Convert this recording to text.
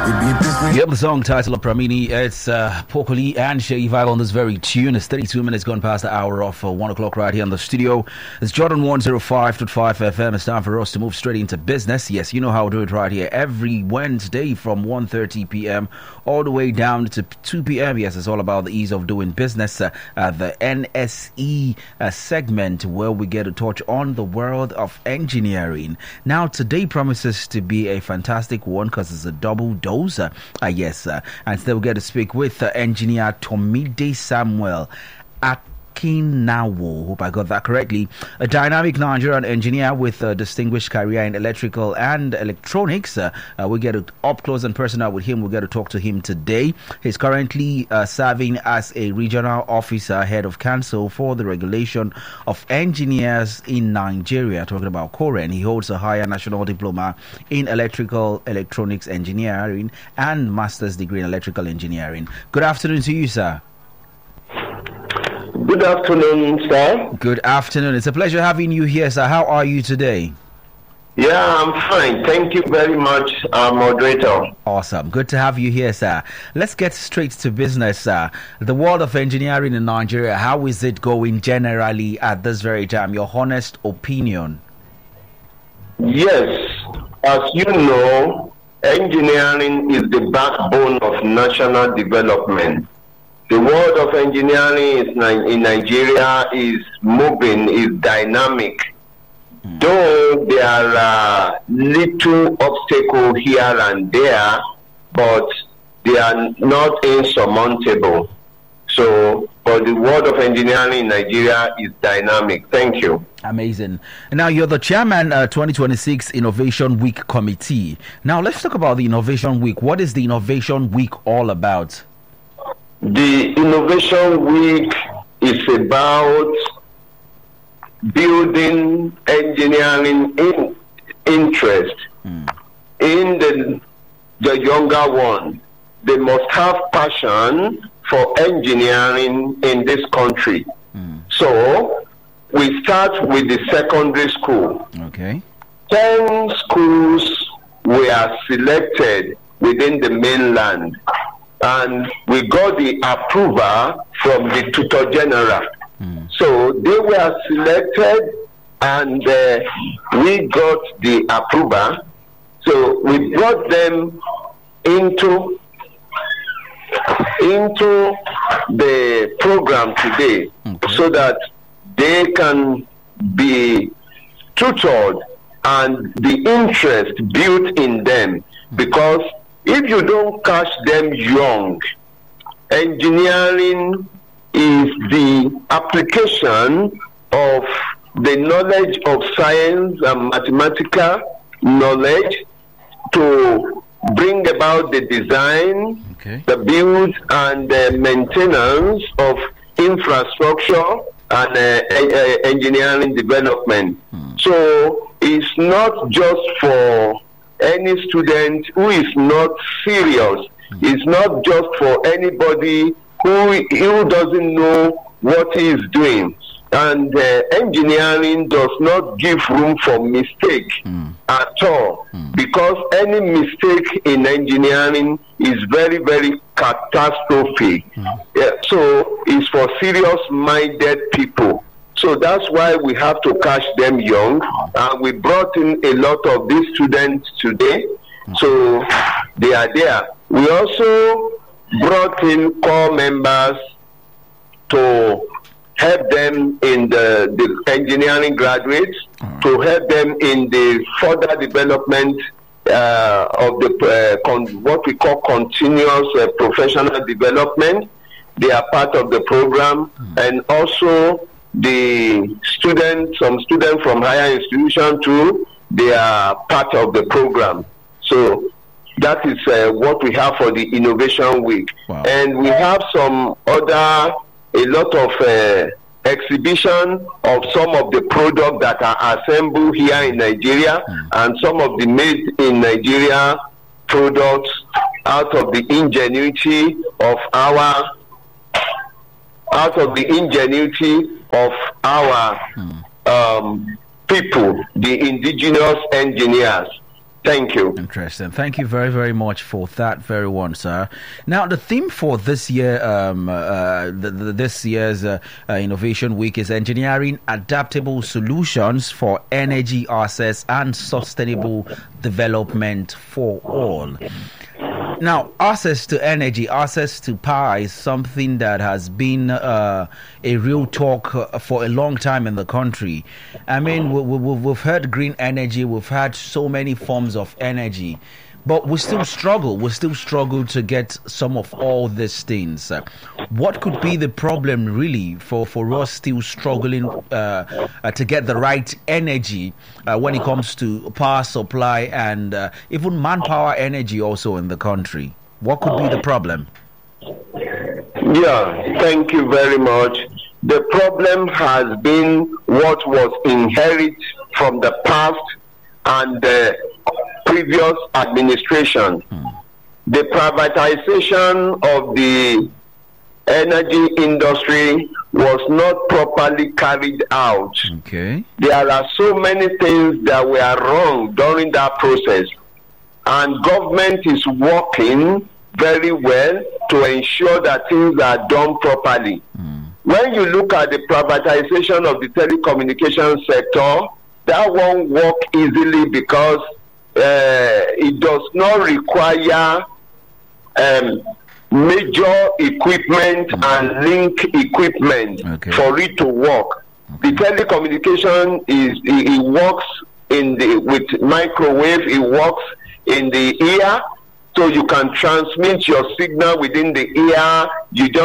Yep, the song title of Pramini, it's Pokoli and Shay Vibe on this very tune. It's 32 minutes gone past the hour of 1 o'clock right here in the studio. It's Jordan 105.5 FM. It's time for us to move straight into business. Yes, you know how we do it right here every Wednesday from 1:30 p.m. all the way down to 2 p.m. Yes, it's all about the ease of doing business. The NSE segment where we get to touch on the world of engineering. Now, today promises to be a fantastic one because it's a double dose. And today we get to speak with engineer Tomide Samuel Akinawo. Hope I got that correctly. A dynamic Nigerian engineer with a distinguished career in electrical and electronics. We get up close and personal with him. We get to talk to him today. He's currently serving as a regional officer, head of council for the regulation of engineers in Nigeria. Talking about COREN. He holds a higher national diploma in electrical electronics engineering and master's degree in electrical engineering. Good afternoon to you, sir. Good afternoon, sir. Good afternoon. It's a pleasure having you here, sir. How are you today? Yeah, I'm fine. Thank you very much, moderator. Awesome. Good to have you here, sir. Let's get straight to business, sir. The world of engineering in Nigeria, how is it going generally at this very time? Your honest opinion. Yes, as you know, engineering is the backbone of national development. The world of engineering in Nigeria is moving, is dynamic. Though there are little obstacles here and there, but they are not insurmountable. So, but the world of engineering in Nigeria is dynamic. Thank you. Amazing. Now, you're the chairman 2026 Innovation Week Committee. Now, let's talk about the Innovation Week. What is the Innovation Week all about? The Innovation Week is about building engineering interest in the younger one. They must have passion for engineering in this country. So we start with the secondary school. Okay. 10 schools were selected within the mainland, and we got the approval from the Tutor General. So they were selected, and we got the approval. So we brought them into the program today, so that they can be tutored and the interest built in them. Because if you don't catch them young, engineering is the application of the knowledge of science and mathematical knowledge to bring about the design, the build and the maintenance of infrastructure and engineering development. So it's not just for any student who is not serious. It's not just for anybody who doesn't know what he is doing. And engineering does not give room for mistake at all, because any mistake in engineering is very, very catastrophic. So it's for serious-minded people. So that's why we have to catch them young. We brought in a lot of these students today, so they are there. We also brought in core members to help them in the engineering graduates, to help them in the further development of the what we call continuous professional development. They are part of the program, and also the students, some students from higher institution too, they are part of the program. So that is what we have for the Innovation Week. Wow. And we have some other, a lot of exhibition of some of the products that are assembled here in Nigeria, and some of the made in Nigeria products out of the ingenuity of our people, the indigenous engineers. Thank you. Interesting. Thank you very, very much for that very one, sir. Now, the theme for this year, this year's Innovation Week is Engineering Adaptable Solutions for Energy Access and Sustainable Development for All. Now, access to energy, access to power is something that has been a real talk for a long time in the country. I mean, we've heard green energy, we've had so many forms of energy, but we still struggle. We still struggle to get some of all these things. What could be the problem really for us still struggling to get the right energy when it comes to power supply and even manpower energy also in the country? What could be the problem? Yeah, thank you very much. The problem has been what was inherited from the past and the previous administration. The privatization of the energy industry was not properly carried out. Okay. There are so many things that were wrong during that process, and government is working very well to ensure that things are done properly. When you look at the privatization of the telecommunications sector, that won't work easily because it does not require major equipment and link equipment for it to work. The telecommunication it works with microwave, it works in the ear, so you can transmit your signal within the ear. You just